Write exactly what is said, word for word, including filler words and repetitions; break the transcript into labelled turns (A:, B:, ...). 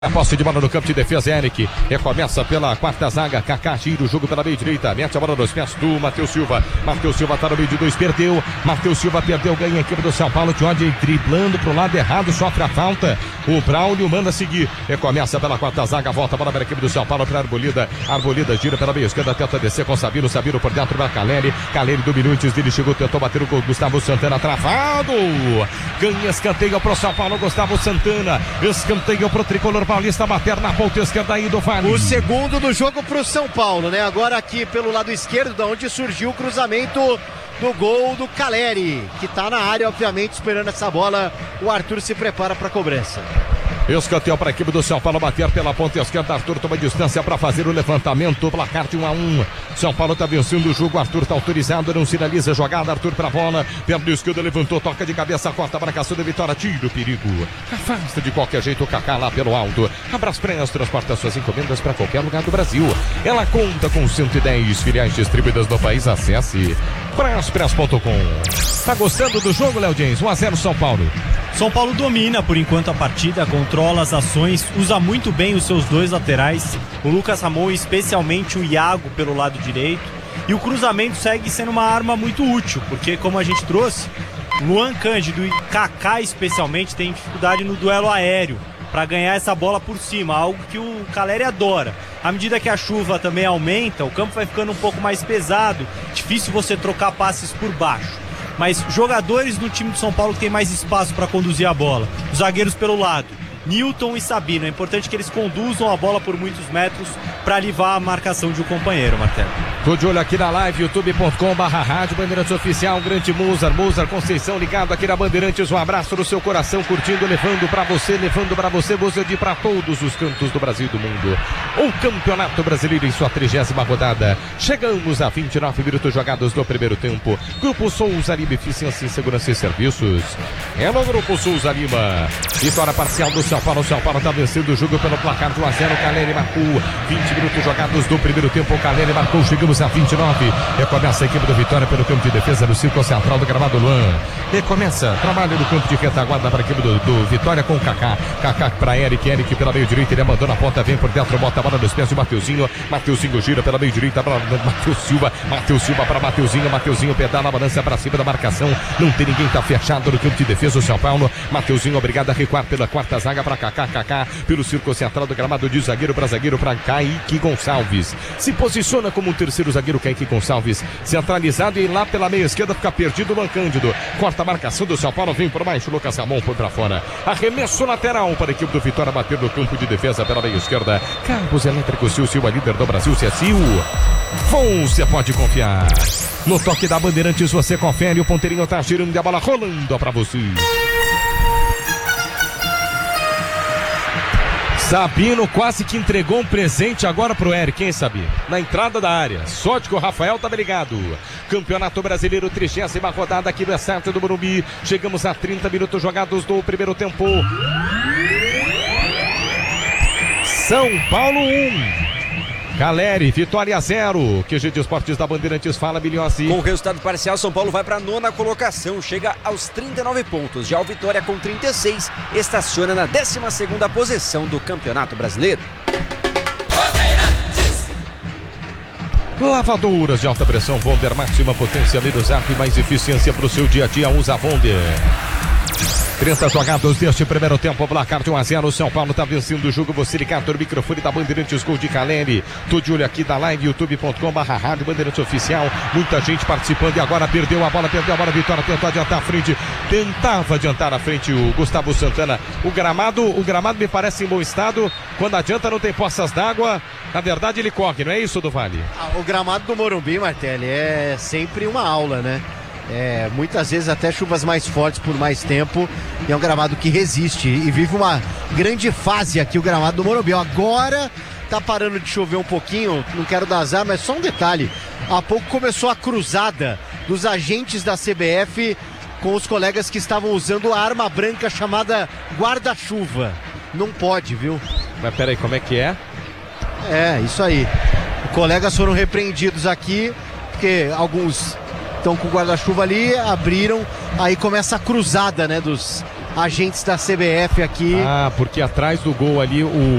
A: A posse de bola no campo de defesa, Eric. Recomeça pela quarta zaga. Kaká gira o jogo pela meia direita. Mete a bola nos pés do Matheus Silva. Matheus Silva tá no meio de dois, perdeu. Matheus Silva perdeu, ganha a equipe do São Paulo. Tiondi driblando pro lado errado, sofre a falta. O Braulio manda seguir. Recomeça pela quarta zaga. Volta a bola para a equipe do São Paulo, para a Arbolida. Arbolida gira pela meia esquerda, tenta descer com o Sabino. Sabino por dentro para Caleri. Caleri do minutos dele chegou, tentou bater o gol. Gustavo Santana travado. Ganha escanteio pro São Paulo. Gustavo Santana. Escanteio pro tricolor paulista bater na ponta esquerda aí do Vale.
B: O segundo do jogo pro São Paulo, né? Agora aqui pelo lado esquerdo, da onde surgiu o cruzamento do gol do Caleri, que tá na área, obviamente, esperando essa bola. O Arthur se prepara para a cobrança.
A: Escanteio para a equipe do São Paulo bater pela ponta esquerda. Arthur toma distância para fazer o levantamento. Placar de um a um. São Paulo está vencendo o jogo. Arthur está autorizado, não sinaliza a jogada. Arthur para a bola. Perna esquerda, levantou, toca de cabeça, corta para a caçada de Vitória. Tira o perigo. Afasta de qualquer jeito o Kaká lá pelo alto. Abraspress transporta suas encomendas para qualquer lugar do Brasil. Ela conta com cento e dez filiais distribuídas no país. Acesse braspress ponto com. Tá gostando do jogo, Léo James? um a zero São Paulo.
C: São Paulo domina por enquanto a partida, controla as ações, usa muito bem os seus dois laterais, o Lucas Ramon e especialmente o Iago pelo lado direito, e o cruzamento segue sendo uma arma muito útil, porque como a gente trouxe, Luan Cândido e Kaká especialmente têm dificuldade no duelo aéreo para ganhar essa bola por cima, algo que o Caleri adora. À medida que a chuva também aumenta, o campo vai ficando um pouco mais pesado, difícil você trocar passes por baixo. Mas jogadores do time de São Paulo que tem mais espaço para conduzir a bola. Os zagueiros pelo lado, Nilton e Sabino. É importante que eles conduzam a bola por muitos metros para alivar a marcação de um companheiro, Martelo.
A: Tô de olho aqui na live, youtube ponto com barra rádio Bandeirantes Oficial, um grande Mozart, Mozart Conceição ligado aqui na Bandeirantes, um abraço no seu coração, curtindo, levando pra você, levando pra você, você de pra todos os cantos do Brasil e do mundo. O Campeonato Brasileiro em sua trigésima rodada. Chegamos a vinte e nove minutos jogados no primeiro tempo. Grupo Souza Lima, Eficiência em Segurança e Serviços. É no Grupo Souza Lima. Vitória parcial do São Paulo. São Paulo tá vencendo o jogo pelo placar de um a zero. Caleri marcou. vinte minutos jogados no primeiro tempo. O Caleri marcou. Chegamos a vinte e nove. Recomeça a equipe do Vitória pelo campo de defesa no círculo central do gramado Luan. Recomeça. Trabalho no campo de retaguarda para a equipe do, do Vitória com o Kaká. Kaká para Eric. Eric pela meio direita. Ele abandona a ponta. Vem por dentro. Bota a bola nos pés de Mateuzinho. Mateuzinho gira pela meio direita para Matheus Silva. Matheus Silva para Mateuzinho. Mateuzinho pedala a balança para cima da marcação. Não tem ninguém. Tá fechado no campo de defesa o São Paulo. Mateuzinho obrigado a recuar pela quarta zaga para Kaká. Kaká pelo círculo central do gramado de zagueiro para zagueiro para Kaique Gonçalves. Se posiciona como um terceiro o zagueiro Kaique Gonçalves, centralizado, e lá pela meia esquerda fica perdido o Luan Cândido. Corta a marcação do São Paulo, vem por baixo, Lucas Ramon foi pra fora. Arremesso lateral para a equipe do Vitória bater no campo de defesa pela meia esquerda. Cabos Elétricos Sil, Sil, a líder do Brasil, se é Sil. Você pode confiar. No toque da Bandeirantes você confere, o ponteirinho tá girando e a bola rolando pra você. Sabino quase que entregou um presente agora pro Eric, hein, Sabino? Na entrada da área. Sorte que o Rafael tava ligado. Campeonato Brasileiro, trigésima rodada aqui no Estádio do Morumbi. Chegamos a trinta minutos jogados do primeiro tempo. São Paulo um. Caleri, Vitória zero. Q G de Esportes da Bandeirantes fala, Bilhossi.
D: Com o resultado parcial, São Paulo vai para a nona colocação, chega aos trinta e nove pontos. Já o Vitória com trinta e seis estaciona na décima segunda posição do Campeonato Brasileiro.
A: Lavadoras de alta pressão Wonder, máxima potência, menos ar e mais eficiência para o seu dia a dia. Usa Wonder. trinta jogados deste primeiro tempo, placar de um a zero. São Paulo está vencendo o jogo. Você ligado no microfone da Bandeirantes, gol de Caleri. Tô de olho aqui da live, youtube ponto com barra rádio Bandeirantes Oficial. Muita gente participando e agora perdeu a bola, perdeu a bola. Vitória tentou adiantar a frente, tentava adiantar a frente o Gustavo Santana. O gramado, o gramado me parece em bom estado. Quando adianta não tem poças d'água. Na verdade ele corre, não é isso, do Vale?
B: Ah, o gramado do Morumbi, Martelli, é sempre uma aula, né? É, muitas vezes até chuvas mais fortes por mais tempo, e é um gramado que resiste e vive uma grande fase aqui, o gramado do Morumbi. Agora tá parando de chover um pouquinho, não quero dar azar, mas só um detalhe: há pouco começou a cruzada dos agentes da C B F com os colegas que estavam usando a arma branca chamada guarda-chuva. Não pode, viu?
A: Mas peraí, como é que é?
B: É, isso aí. Colegas foram repreendidos aqui, porque alguns estão com o guarda-chuva ali, abriram, aí começa a cruzada, né, dos agentes da C B F aqui.
A: Ah, porque atrás do gol ali o